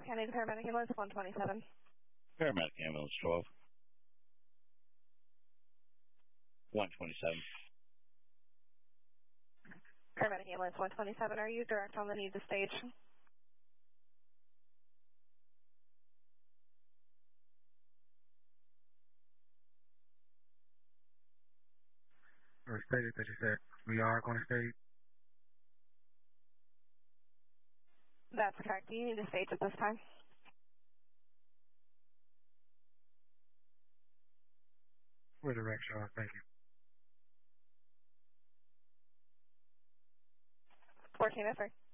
County Paramedic Ambulance 127. Paramedic Ambulance 12. 127. Paramedic Ambulance 127, are you direct on the need to stage? Or stated that you said we are going to stage? That's correct. Do you need to stage at this time? We're direct, Sean. Thank you. 1403.